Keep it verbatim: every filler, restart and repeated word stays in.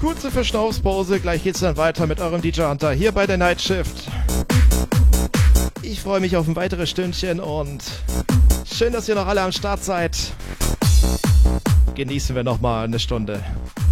Kurze Verschnaufspause, gleich geht's dann weiter mit eurem D J Hunter hier bei der Night Shift. Ich freue mich auf ein weiteres Stündchen und schön, dass ihr noch alle am Start seid. Genießen wir noch mal eine Stunde.